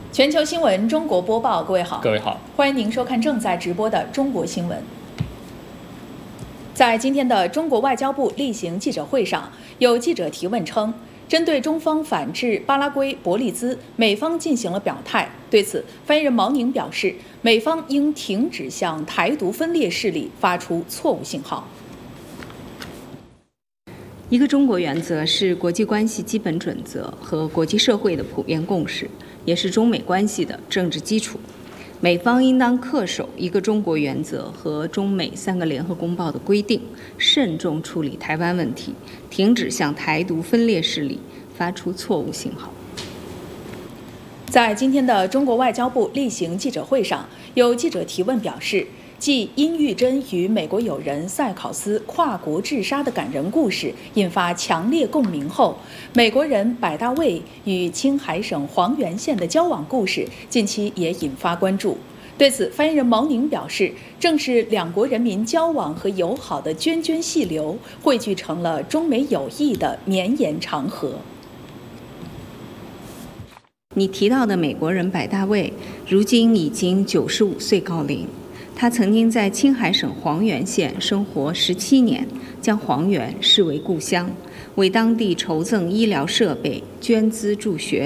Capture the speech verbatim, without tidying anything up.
全球新闻中国播报，各位好， 各位好， 欢迎您收看正在直播的中国新闻。在今天的中国外交部例行记者会上，有记者提问称，针对中方反制巴拉圭、伯利兹，美方进行了表态。对此，发言人毛宁表示，美方应停止向台独分裂势力发出错误信号。 一个中国原则是国际关系基本准则和国际社会的普遍共识，也是中美关系的政治基础。美方应当恪守一个中国原则和中美三个联合公报的规定，慎重处理台湾问题，停止向台独分裂势力发出错误信号。 在今天的中国外交部例行记者会上，有记者提问表示，继殷玉珍与美国友人塞考斯跨国自杀的感人故事引发强烈共鸣后，美国人百大卫与青海省黄原县的交往故事近期也引发关注。对此，发言人毛宁表示，正是两国人民交往和友好的涓涓细流，汇聚成了中美友谊的绵延长河。 你提到的美国人百大卫，如今已经九十五岁高龄。他曾经在青海省黄原县生活十七年，将黄原视为故乡，为当地筹赠医疗设备、捐资助学。